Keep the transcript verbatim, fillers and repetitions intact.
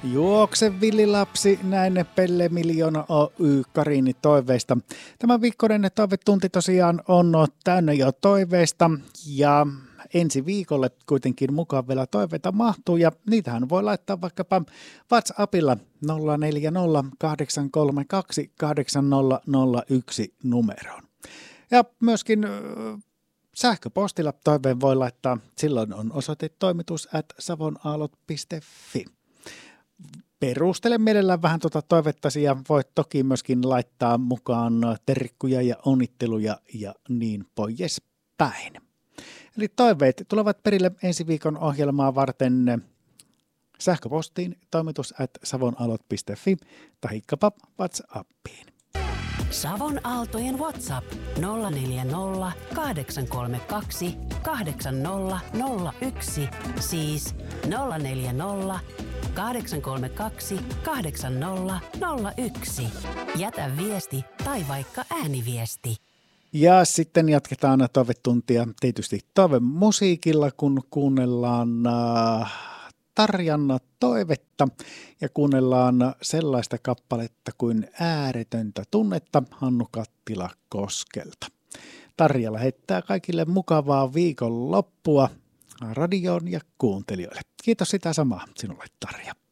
Juokse villilapsi, näin Pelle Miljoona Oy Karini toiveista. Tämä viikkoinen toivetunti tosiaan on täynnä jo toiveista ja ensi viikolle kuitenkin mukaan vielä toiveita mahtuu ja niitähän voi laittaa vaikkapa WhatsAppilla nolla neljä nolla kahdeksan kolme kaksi kahdeksan nolla nolla yksi numeroon. Ja myöskin sähköpostilla toiveen voi laittaa, silloin on osoite toimitus at savonaallot piste fi. Perustele mielellään vähän tuota toivettasi ja voit toki myöskin laittaa mukaan terkkuja ja onnitteluja ja niin poispäin. Eli toiveet tulevat perille ensi viikon ohjelmaa varten sähköpostiin toimitus at savonaallot piste fi tahikkapa WhatsAppiin. Savon Aaltojen WhatsApp nolla neljä nolla kahdeksan kolme kaksi kahdeksan nolla nolla yksi, siis nolla neljä nolla kahdeksan kolme kaksi kahdeksan nolla nolla yksi. Jätä viesti tai vaikka ääniviesti. Ja sitten jatketaan toivetuntia tietysti toivemusiikilla, kun kuunnellaan äh, Tarjan toivetta ja kuunnellaan sellaista kappaletta kuin Ääretöntä tunnetta Hannu Kattila Koskelta. Tarja lähettää kaikille mukavaa viikonloppua radioon ja kuuntelijoille. Kiitos sitä samaa sinulle, Tarja.